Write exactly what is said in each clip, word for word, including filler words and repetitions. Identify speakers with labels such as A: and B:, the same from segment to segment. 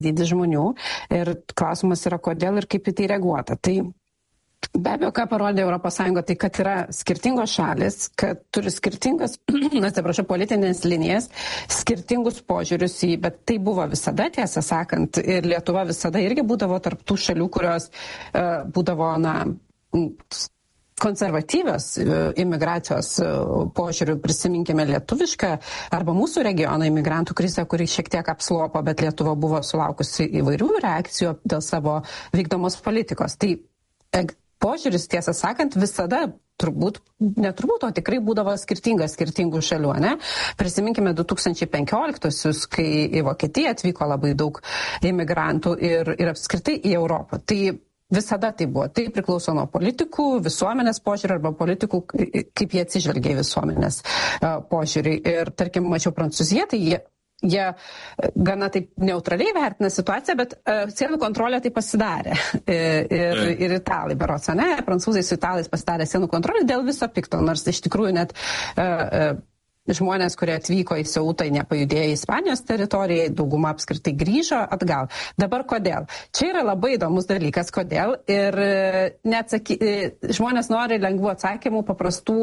A: dydis žmonių ir klausimas yra, kodėl ir kaip į tai reaguota. Tai be abejo, ką parodė Europos Sąjunga, tai kad yra skirtingos šalis, kad turi skirtingas, atsiprašau, politinės linijas, skirtingus požiūrius į, bet tai buvo visada, tiesą sakant, ir Lietuva visada irgi būdavo tarp tų šalių, kurios uh, būdavo, na, konservatyvios imigracijos požiūrių, prisiminkime lietuvišką arba mūsų regiono imigrantų krizę, kuri šiek tiek apslopo, bet Lietuva buvo sulaukusi įvairių reakcijų dėl savo vykdomos politikos. Tai požiūris, tiesą sakant, visada turbūt, neturbūt, o tikrai būdavo skirtingas skirtingų šalių, ne? Prisiminkime du tūkstančiai penkioliktosius, kai į Vokietiją atvyko labai daug imigrantų ir, ir apskritai į Europą. Tai visada tai buvo. Tai priklauso nuo politikų, visuomenės požiūrį arba politikų, kaip jie atsižvelgia į visuomenės požiūrį. Ir, tarkim, mačiau Prancūziją, tai jie, jie gana taip neutraliai vertina situaciją, bet uh, sienų kontrolė tai pasidarė. Ir, ir italai, berods, ne? Prancūzai su italais pasidarė sienų kontrolę dėl viso pikto, nors iš tikrųjų net uh, uh, žmonės, kurie atvyko į Seutą, nepajudėjo į Ispanijos teritoriją, dauguma apskritai grįžo atgal. Dabar kodėl? Čia yra labai įdomus dalykas, kodėl. Ir neatsaky... žmonės nori lengvų atsakymų, paprastų,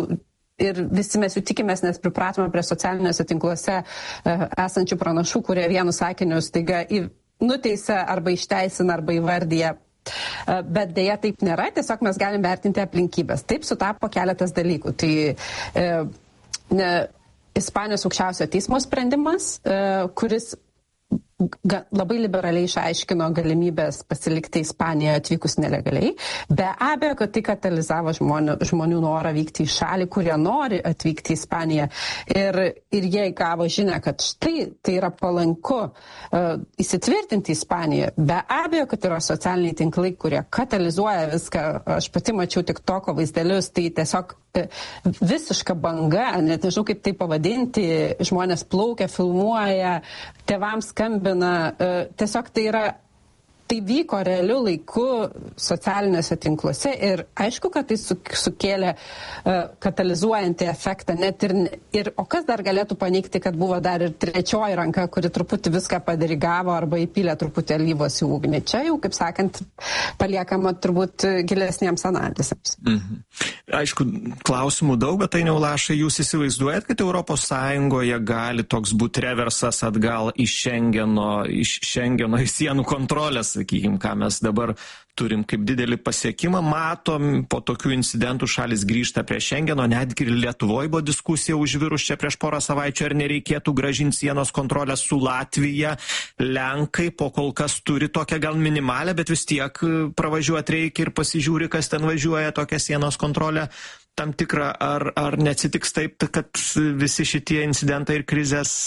A: ir visi mes jų tikimės, nes pripratome prie socialiniuose tinkluose esančių pranašų, kurie vienu sakiniu staiga nuteisia arba išteisina arba įvardyja. Bet dėja taip nėra, tiesiog mes galim vertinti aplinkybės. Taip sutapo keletas dalykų. Tai e, Ne, Ispanijos aukščiausio teismo sprendimas, kuris ga, labai liberaliai išaiškino galimybės pasilikti Ispanijoje atvykus nelegaliai. Be abejo, kad tai katalizavo žmonių, žmonių norą vykti į šalį, kurie nori atvykti į Ispaniją. Ir, ir jie gavo žinę, kad štai tai yra palanku uh, įsitvirtinti Ispaniją. Be abejo, kad yra socialiniai tinklai, kurie katalizuoja viską. Aš pati mačiau tik toko vaizdelius, tai tiesiog visiška banga, net nežinau kaip tai pavadinti, žmonės plaukia, filmuoja, tėvams skambina, tiesiog tai yra, tai vyko realiu laiku socialiniuose tinkluose ir aišku, kad tai sukėlė uh, katalizuojantį efektą net ir, ir, o kas dar galėtų paneigti, kad buvo dar ir trečioji ranka, kuri truputį viską padirigavo arba įpylė truputį alyvos į ugnį. Čia jau, kaip sakant, paliekama turbūt gilesniems analizėms.
B: Mhm. Aišku, klausimų daug, bet tai Neulašai, jūs įsivaizduojat, kad Europos Sąjungoje gali toks būti reversas atgal iš Šengeno, iš Šengeno į sienų kontrolės, sakykime, ką mes dabar turim kaip didelį pasiekimą, matom, po tokių incidentų šalis grįžta prie Šengeno, netgi ir Lietuvoje buvo diskusija užvirus čia prieš porą savaičių, ar nereikėtų grąžinti sienos kontrolę su Latvija. Lenkai po kol kas turi tokią gal minimalę, bet vis tiek pravažiuoti reikia ir pasižiūri, kas ten važiuoja, tokią sienos kontrolę tam tikrą, ar, ar neatsitiks taip, kad visi šitie incidentai ir krizės,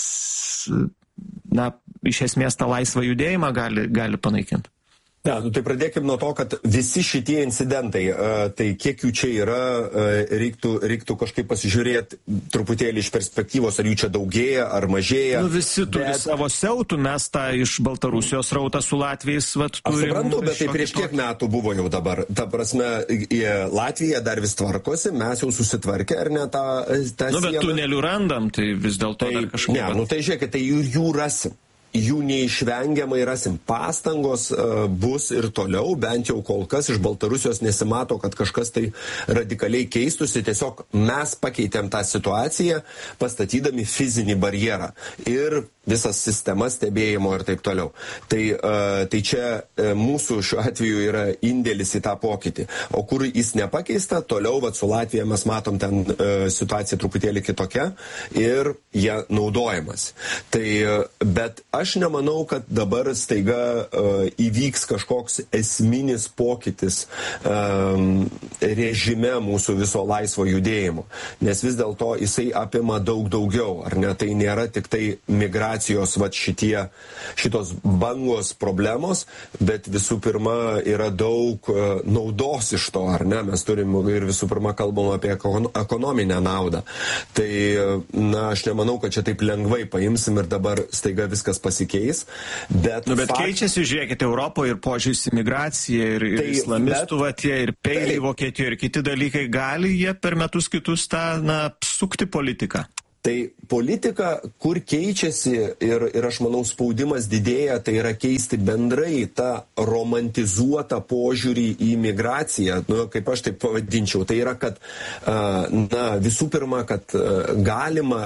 B: na, iš esmės tą laisvą judėjimą gali, gali panaikinti.
C: Ne, nu tai pradėkime nuo to, kad visi šitie incidentai, tai kiek jų čia yra, reiktų, reiktų kažkaip pasižiūrėti truputėlį iš perspektyvos, ar jų čia daugėja, ar mažėja.
B: Nu visi turi bet... savo siautų, mes tą iš Baltarusijos rautą su Latvijais vat, turim. Aš
C: suprantu, bet tai prieš kiek metų buvo jau dabar. Ta prasme, Latvija dar vis tvarkosi, mes jau susitvarkė, ar ne tą, tą
B: nu, bet
C: sieną.
B: Tunelių randam, tai vis dėlto
C: tai,
B: dar kažkaip.
C: Ne, nu tai žiūrėkit, tai jų, jų rasim. Jų neišvengiamai rasim. Pastangos uh, bus ir toliau, bent jau kol kas iš Baltarusijos nesimato, kad kažkas tai radikaliai keistusi. Tiesiog mes pakeitėm tą situaciją, pastatydami fizinį barjerą ir visas sistemas stebėjimo ir taip toliau. Tai, uh, tai čia uh, mūsų šiuo atveju yra indėlis į tą pokytį. O kur jis nepakeista, toliau vat, su Latvija mes matom ten uh, situacija truputėlį kitokia ir jie naudojamas. Tai, uh, bet aš nemanau, kad dabar staiga uh, įvyks kažkoks esminis pokytis um, režime mūsų viso laisvo judėjimo. Nes vis dėlto jisai apima daug daugiau. Ar ne? Tai nėra tik tai migracijos vat, šitie, šitos bangos problemos, bet visų pirma yra daug uh, naudos iš to. Ar ne? Mes turim ir visų pirma kalbam apie ekonominę naudą. Tai na, aš nemanau, kad čia taip lengvai paimsim ir dabar staiga viskas pasikeis, bet...
B: Nu, bet
C: fakt...
B: keičiasi, žiūrėkite, Europoje ir požiūris į migraciją, ir, ir tai, islamistų, bet... tie, ir peiliai tai... Vokietijoje, ir kiti dalykai, gali jie per metus kitus tą, na, sukti politiką?
C: Tai politika, kur keičiasi ir, ir aš manau spaudimas didėja, tai yra keisti bendrai tą romantizuotą požiūrį į migraciją, nu, kaip aš taip pavadinčiau. Tai yra, kad na, visų pirma, kad galima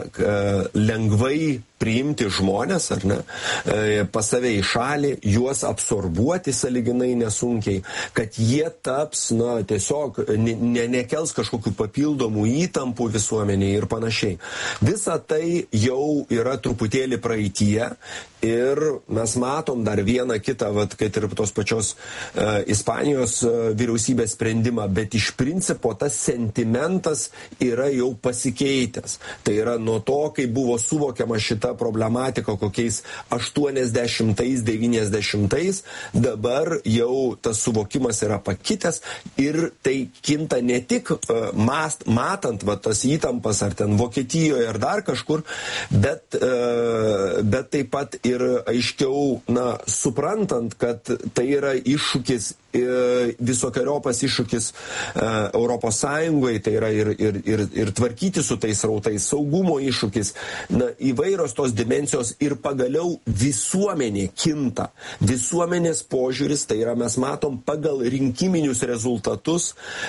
C: lengvai priimti žmonės, ar ne, pas save į šalį, juos absorbuoti saliginai nesunkiai, kad jie taps, na, tiesiog ne, nekels kažkokių papildomų įtampų visuomenėje ir panašiai. Visa tai jau yra truputėlį praeitie ir mes matom dar vieną kitą, vat, kad ir tos pačios uh, Ispanijos uh, vyriausybės sprendimą, bet iš principo tas sentimentas yra jau pasikeitęs. Tai yra nuo to, kai buvo suvokiama šita problematika kokiais aštuoniasdešimtais, devyniasdešimtais, dabar jau tas suvokimas yra pakitęs ir tai kinta ne tik uh, mast, matant va, tas įtampas ar ten Vokietijoje ar dar kažkur, bet, uh, bet taip pat ir aiškiau, na, suprantant, kad tai yra iššūkis, visokiojopas iššūkis Europos Sąjungoje, tai yra ir, ir, ir, ir tvarkyti su tais rautais, saugumo iššūkis, na, įvairios tos dimensijos ir pagaliau visuomenė kinta. Visuomenės požiūris, tai yra mes matom pagal rinkiminius rezultatus,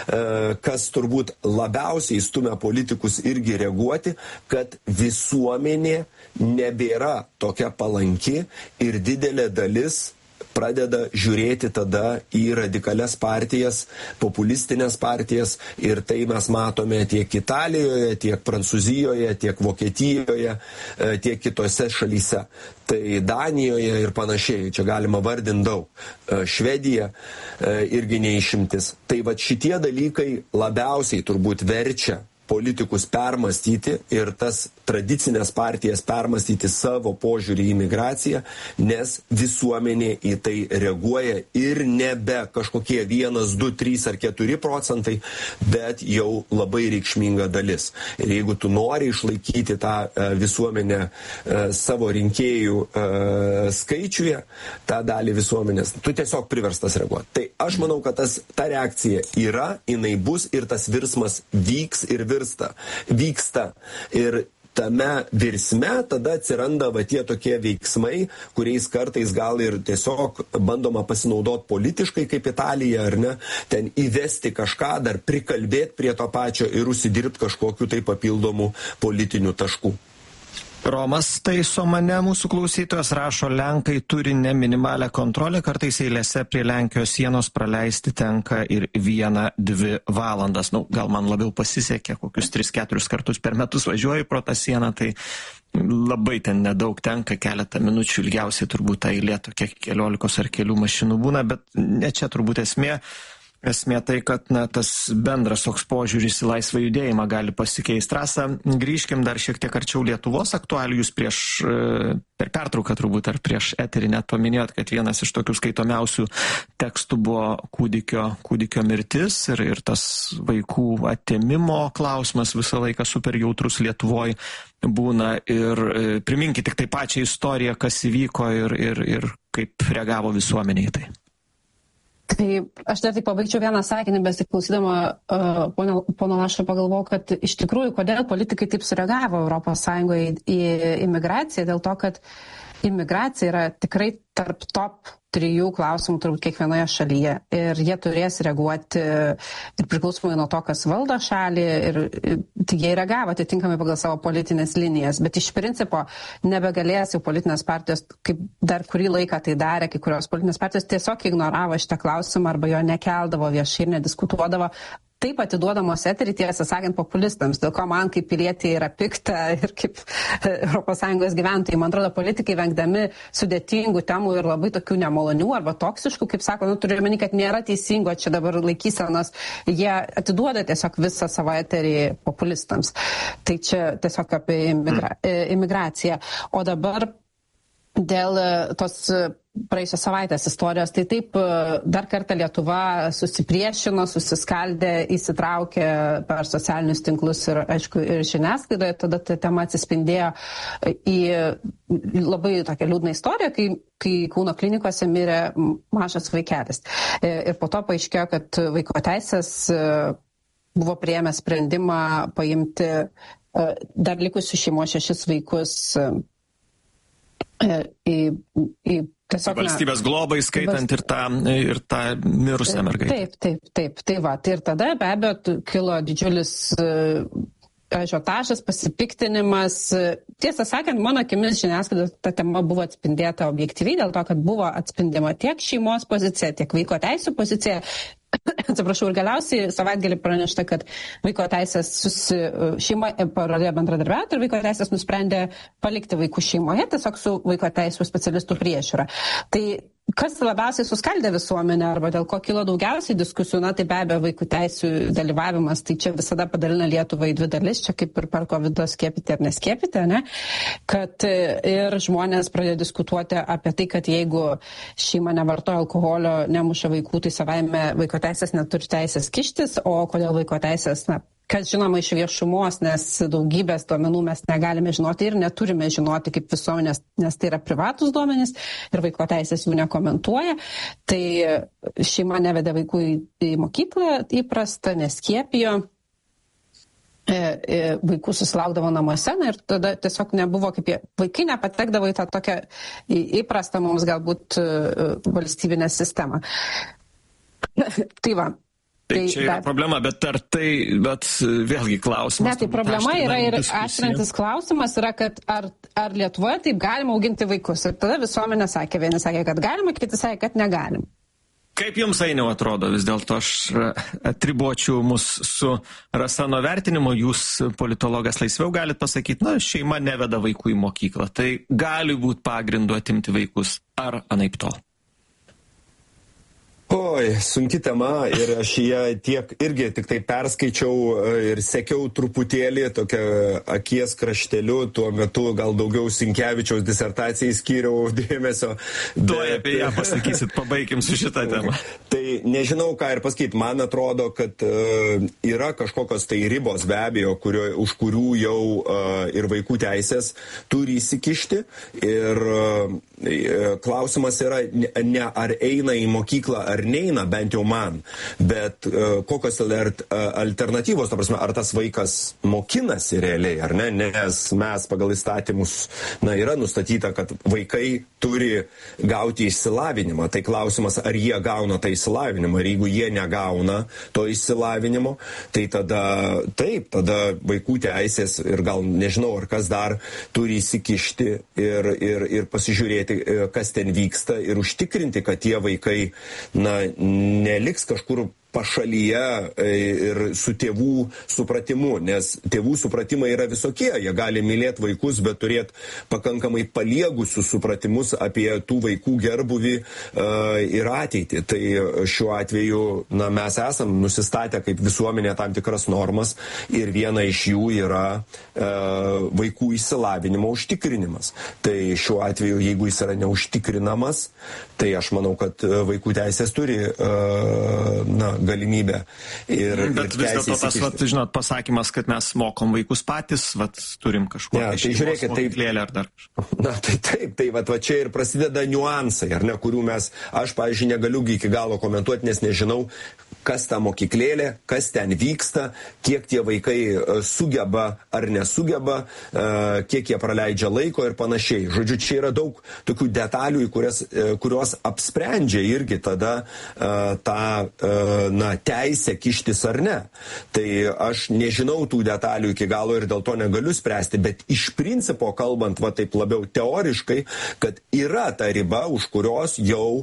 C: kas turbūt labiausiai stumia politikus irgi reaguoti, kad visuomenė nebėra tokia palanki ir didelė dalis pradeda žiūrėti tada į radikalias partijas, populistinės partijas ir tai mes matome tiek Italijoje, tiek Prancūzijoje, tiek Vokietijoje, tiek kitose šalyse. Tai Danijoje ir panašiai, čia galima vardinti daug. Švedija irgi neišimtis. Tai va šitie dalykai labiausiai turbūt verčia politikus permastyti ir tas tradicinės partijas permastyti savo požiūrį į migraciją, nes visuomenė į tai reaguoja ir nebe kažkokie vienas, du, trys ar keturi procentai, bet jau labai reikšminga dalis. Ir jeigu tu nori išlaikyti tą visuomenę savo rinkėjų skaičiuje, tą dalį visuomenės, tu tiesiog priverstas reaguoti. Tai aš manau, kad tas, ta reakcija yra, jinai bus ir tas virsmas vyks ir virsta, vyksta. Ir tame virsme tada atsiranda va tie tokie veiksmai, kuriais kartais gal ir tiesiog bandoma pasinaudoti politiškai kaip Italija, ar ne, ten įvesti kažką, dar prikalbėti prie to pačio ir užsidirbti kažkokiu tai papildomų politinių taškų.
B: Romas taiso mane, mūsų klausytojas rašo, Lenkai turi ne minimalią kontrolę, kartais eilėse prie Lenkijos sienos praleisti tenka ir vieną, dvi valandas. Nu, gal man labiau pasisekė, kokius tris, keturis kartus per metus važiuoju pro tą sieną, tai labai ten nedaug tenka, keletą minučių, ilgiausiai turbūt ta eilė tokia keliolikos ar kelių mašinų būna, bet ne čia turbūt esmė. Esmė tai, kad na, tas bendras toks požiūris į laisvą judėjimą gali pasikeisti. Rasa, grįžkim dar šiek tiek arčiau Lietuvos aktualijų. Jūs prieš, per pertrauką turbūt ar prieš eterį net paminėjot, kad vienas iš tokių skaitomiausių tekstų buvo kūdikio, kūdikio mirtis ir, ir tas vaikų atėmimo klausimas visą laiką super jautrus Lietuvoj būna. Ir priminkit tik tai pačią istoriją, kas įvyko ir, ir, ir kaip reagavo visuomenė į tai.
A: Tai aš dar tik pabaigčiau vieną sakinį, bet tik klausydama uh, pono, pono Lašo pagalvojau, kad iš tikrųjų, kodėl politikai taip sureagavo Europos Sąjungoje į imigraciją, dėl to, kad imigracija yra tikrai tarp top trijų klausimų turbūt kiekvienoje šalyje ir jie turės reaguoti ir priklausomai nuo to, kas valdo šalį ir tai jie reagavo atitinkamai pagal savo politinės linijas, bet iš principo nebegalės jau politinės partijos, kaip dar kurį laiką tai darė, kai kurios politinės partijos tiesiog ignoravo šitą klausimą arba jo nekeldavo viešai ir nediskutuodavo. Taip atiduodamos eterį, tiesą sakant, populistams, dėl ko man kaip pilietė yra pikta ir kaip Europos Sąjungos gyventojai. Man atrodo, politikai vengdami sudėtingų temų ir labai tokių nemalonių arba toksiškų, kaip sako, nu, turiu meni, kad nėra teisingo čia dabar laikysenos, jie atiduoda tiesiog visą savo eterį populistams. Tai čia tiesiog apie imigra- imigraciją. O dabar dėl tos praėjusios savaitės istorijos, tai taip dar kartą Lietuva susipriešino, susiskaldė, įsitraukė per socialinius tinklus ir, aišku, ir žiniasklaidoje, tada ta tema atsispindėjo į labai tokią liūdną istoriją, kai, kai Kauno klinikose mirė mažas vaikelis. Ir po to paaiškėjo, kad vaiko teisės buvo priėmę sprendimą paimti dar likusių šeimos šešis vaikus į, į tiesiog...
B: Valstybės globą įskaitant ir tą, ir tą mirusią mergaitę.
A: Taip, taip, taip. Tai va, tai ir tada be abejo kilo didžiulis ažiotažas, pasipiktinimas. Tiesą sakant, mano akimis žiniasklaida ta tema buvo atspindėta objektyviai dėl to, kad buvo atspindima tiek šeimos pozicija, tiek vaiko teisų pozicija. Atsiprašau, ir galiausiai savaitgalį pranešta, kad vaiko teisės susi, šeima pradėjo bendradarbiauti ir vaiko teisės nusprendė palikti vaikų šeimoje tiesiog su vaiko teisų specialistų priežiūra. Tai kas labiausiai suskaldė visuomenę arba dėl ko kilo daugiausiai diskusijų, na tai be abejo vaikų teisų dalyvavimas, tai čia visada padalina Lietuvą į dvi dalis, čia kaip ir per kovidą skiepyti ar neskiepyti, ne? Kad ir žmonės pradėjo diskutuoti apie tai, kad jeigu šeima nevartoja alkoholio, nemuša vaikų, tai savaime vaiko teisės neturi teisės kištis, o kodėl vaiko teisės, na, kas žinoma iš viešumos, nes daugybės duomenų mes negalime žinoti ir neturime žinoti kaip visuomenės, nes tai yra privatus duomenys ir vaiko teisės jų nekomentuoja. Tai šeima nevedė vaikų į, į mokyklą įprastą, neskiepijo. Vaikų susilaukdavo namuose, na ir tada tiesiog nebuvo kaip jie, vaikai nepatekdavo į tą tokią įprastą mums galbūt valstybinę sistemą. Tai va.
B: Tai, tai čia yra bet, problema, bet ar tai, bet vėlgi klausimas.
A: Ne, tai problema yra ir aštrinantis klausimas yra, kad ar, ar Lietuvoje taip galima auginti vaikus. Ir tada visuomenė sakė, vieni sakė, kad galima, kiti sakė, kad negalim.
B: Kaip jums, Ainiau, atrodo, vis dėlto aš atribočiau mus su Rasa nuo vertinimo, jūs politologas laisviau galit pasakyti, na, šeima neveda vaikų į mokyklą, tai gali būti pagrindu atimti vaikus ar anaip tol?
C: Oi, sunki tema ir aš ją tiek irgi tik tai perskaičiau ir sekiau truputėlį tokią akies krašteliu, tuo metu gal daugiau Sinkevičiaus disertacijai skyriau dėmesio.
B: Tuoj apie ją pasakysit, pabaikim su šitą temą.
C: Tai nežinau, ką ir pasakyti, man atrodo, kad uh, yra kažkokios tai ribos be abejo, kurio, už kurių jau uh, ir vaikų teisės turi įsikišti ir uh, klausimas yra ne, ne ar eina į mokyklą ar neina, bent jau man, bet uh, kokios alternatyvos, ta prasme, ar tas vaikas mokinasi realiai, ar ne, nes mes pagal įstatymus, na, yra nustatyta, kad vaikai turi gauti išsilavinimą, tai klausimas, ar jie gauna tą išsilavinimą, ir jeigu jie negauna to išsilavinimo, tai tada, taip, tada vaikų teisės ir gal, nežinau, ar kas dar turi įsikišti ir, ir, ir pasižiūrėti, kas ten vyksta ir užtikrinti, kad tie vaikai, na, neliks kažkur pašalyje ir su tėvų supratimu, nes tėvų supratimai yra visokie, jie gali mylėti vaikus, bet turėti pakankamai paliegusius supratimus apie tų vaikų gerbuvį uh, ir ateitį. Tai šiuo atveju, na, mes esam nusistatę kaip visuomenė tam tikras normas ir viena iš jų yra uh, vaikų išsilavinimo užtikrinimas. Tai šiuo atveju, jeigu jis yra neužtikrinamas, tai aš manau, kad vaikų teisės turi uh, na, galimybę. Ir,
B: Bet
C: ir
B: vis dėlto tas, vat, žinot, pasakymas, kad mes mokom vaikus patys, vat, turim kažkokią
C: ja, tai žiūrėkit,
B: mokyklėlę ar dar kažką.
C: Na, tai taip, tai vat, va čia ir prasideda niuansai, ar ne, kurių mes, aš, pavyzdžiui, negaliu iki galo komentuoti, nes nežinau, kas ta mokyklėlė, kas ten vyksta, kiek tie vaikai sugeba ar nesugeba, kiek jie praleidžia laiko ir panašiai. Žodžiu, čia yra daug tokių detalių, kurias, kurios apsprendžia irgi tada tą, na, teisę kištis ar ne. Tai aš nežinau tų detalių iki galo ir dėl to negaliu spręsti, bet iš principo kalbant, va taip labiau teoriškai, kad yra ta riba, už kurios jau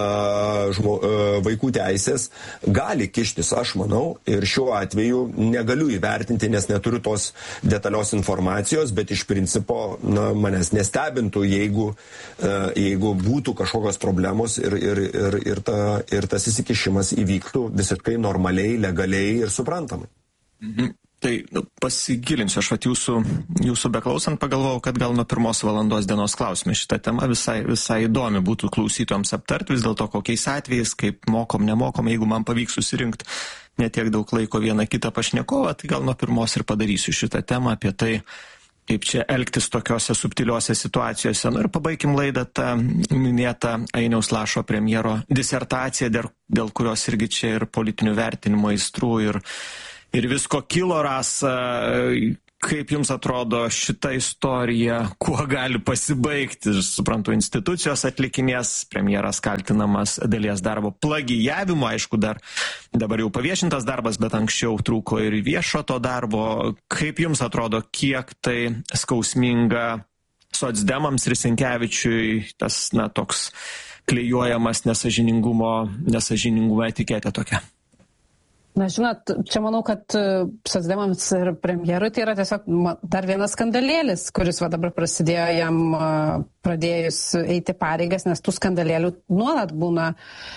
C: uh, žmo, uh, vaikų teisės gali kištis, aš manau, ir šiuo atveju negaliu įvertinti, nes neturiu tos detalios informacijos, bet iš principo, na, manęs nestebintų, jeigu, uh, jeigu būtų kažkokios problemos ir, ir, ir, ir, ta, ir tas įsikišimas įvyktų visiškai normaliai, legaliai ir suprantamai.
B: Mhm. Tai nu, pasigilinsiu, aš vat jūsų, jūsų beklausant pagalvojau, kad gal nuo pirmos valandos dienos klausime šitą temą visai, visai įdomi būtų klausytojams aptarti, vis dėlto kokiais atvejais, kaip mokom, nemokom, jeigu man pavyks susirinkti netiek daug laiko vieną kitą pašnekovą, tai gal nuo pirmos ir padarysiu šitą temą apie tai, kaip čia elgtis tokiose subtiliuose situacijose. Nu ir pabaikim laidą tą minėtą Ainiaus Lašo premjero disertaciją, dėl, dėl kurios irgi čia ir politinių vertinimo aistrų ir ir visko kilo, Rasa. Kaip jums atrodo šita istorija, kuo gali pasibaigti? Suprantu, institucijos atlikinės, premjeras kaltinamas dalies darbo plagijavimu, aišku, dar dabar jau paviešintas darbas, bet anksčiau trūko ir viešo to darbo. Kaip jums atrodo, kiek tai skausminga socdemams ir Sinkevičiui tas, na, toks klijuojamas nesažiningumo, nesažiningumo etiketė tokia?
A: Na, žinot, čia manau, kad socdemams ir premjerui tai yra tiesiog dar vienas skandalėlis, kuris va dabar prasidėjo jam pradėjus eiti pareigas, nes tų skandalėlių nuolat būna.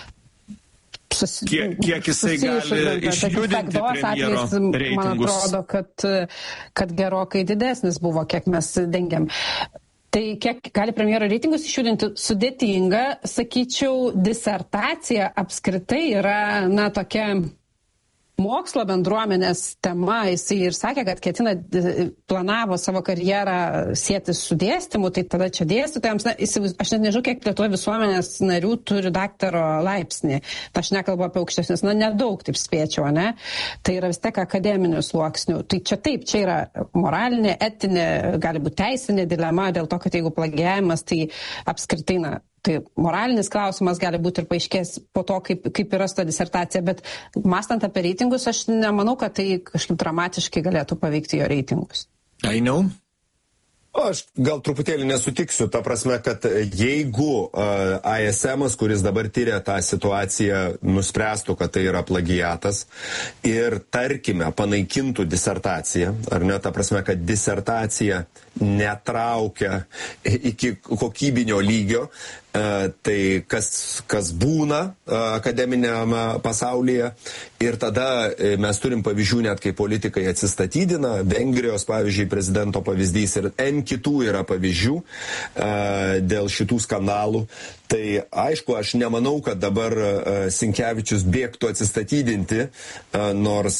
A: Susi...
B: Kiek, kiek jisai gali išjudinti premjero reitingus?
A: Man atrodo, kad, kad gerokai didesnis buvo, kiek mes dengiam. Tai kiek gali premjero reitingus išjudinti sudėtinga, sakyčiau, disertacija apskritai yra, na, tokia mokslo bendruomenės tema. Jisai ir sakė, kad ketina, planavo savo karjerą sieti su dėstymu, tai tada čia dėstytojams, na, aš net nežinau, kiek Lietuvoje visuomenės narių turi daktaro laipsnį. Aš nekalbu apie aukštesnius, na, nedaug, taip spėčiau, ne? Tai yra vis tiek akademinių sluoksnių. Tai čia taip, čia yra moralinė, etinė, gali būti teisinė dilema dėl to, kad jeigu plagijavimas, tai apskritai, na, tai moralinis klausimas gali būti ir paaiškės po to, kaip, kaip yra ta disertacija, bet mąstant apie reitingus, aš nemanau, kad tai kažkaip dramatiškai galėtų paveikti jo reitingus.
B: I know.
C: O aš gal truputėlį nesutiksiu, ta prasme, kad jeigu uh, I S M-as, kuris dabar tyria tą situaciją, nuspręstų, kad tai yra plagiatas ir, tarkime, panaikintų disertaciją, ar ne, ta prasme, kad disertacija netraukia iki kokybinio lygio, uh, tai kas, kas būna uh, akademiniame pasaulyje, ir tada uh, mes turim pavyzdžių net, kai politikai atsistatydina, Vengrijos, pavyzdžiui, prezidento pavyzdys ir N kitų yra pavyzdžių uh, dėl šitų skandalų. Tai aišku, aš nemanau, kad dabar uh, Sinkevičius bėgtų atsistatydinti, uh, nors,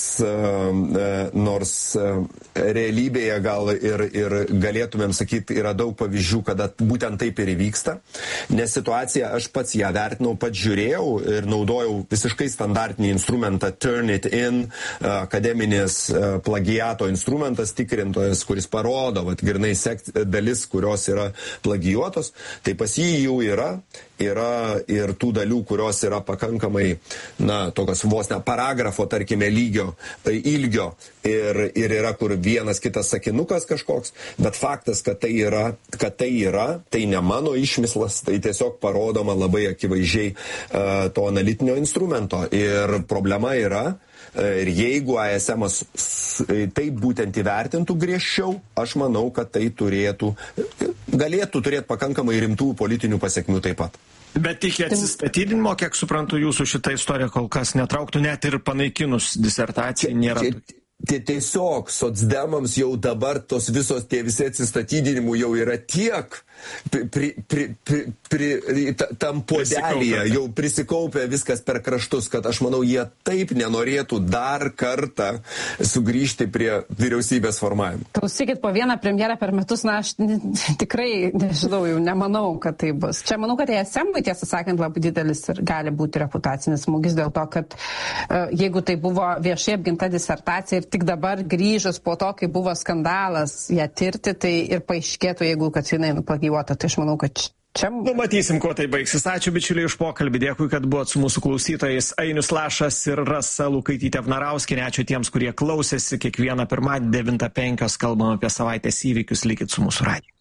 C: uh, nors uh, realybėje gal ir, ir galėtumėm sakyti, yra daug pavyzdžių, kada būtent taip ir įvyksta. Nes situacija, aš pats ją vertinau, pats žiūrėjau ir naudojau visiškai standartinį instrumentą Turnitin, uh, akademinės uh, plagiato instrumentas, tikrintojas, kuris parodo, vat, grinai sekt, dalis, kurios yra plagijuotos, tai pas jį jau yra. Yra ir tų dalių, kurios yra pakankamai, na, tokios vos ne paragrafo, tarkime, lygio, ilgio ir, ir yra kur vienas kitas sakinukas kažkoks, bet faktas, kad tai yra, kad tai yra, tai ne mano išmislas, tai tiesiog parodoma labai akivaizdžiai uh, to analitinio instrumento. Ir problema yra, ir jeigu I S M-as taip būtent įvertintų griežčiau, aš manau, kad tai turėtų, galėtų turėti pakankamai rimtų politinių pasiekmių taip pat.
B: Bet iki atsistatydinimo, kiek suprantu, jūsų šitą istoriją kol kas netrauktų, net ir panaikinus disertaciją nėra.
C: Tai tiesiog socdemams jau dabar tos visos tie visi atsistatydinimų jau yra tiek pri, pri, pri, pri, pri, tam podelyje, jau prisikaupė viskas per kraštus, kad aš manau, jie taip nenorėtų dar kartą sugrįžti prie vyriausybės formavimo.
A: Klausykit, po vieną premjerą per metus, na, aš tikrai nežinau, jau nemanau, kad tai bus. Čia manau, kad E S M-ui, tiesą sakant, labai didelis ir gali būti reputacinis smūgis dėl to, kad uh, jeigu tai buvo viešai apginta disertacija ir tik dabar grįžus po to, kai buvo skandalas ją tirti, tai ir paaiškėtų, jeigu kad jinai nuplagijuota, tai aš manau, kad čia...
B: Nu, matysim, kuo tai baigsis. Ačiū, bičiuliai, už pokalbį. Dėkui, kad buvot su mūsų klausytojais. Ainius Lašas ir Rasa Lukaitytė-Vnarauskienė. Ačiū tiems, kurie klausėsi. Kiekvieną pirmadienį devintą penkios kalbam apie savaitės įvykius. Likit su mūsų radiju.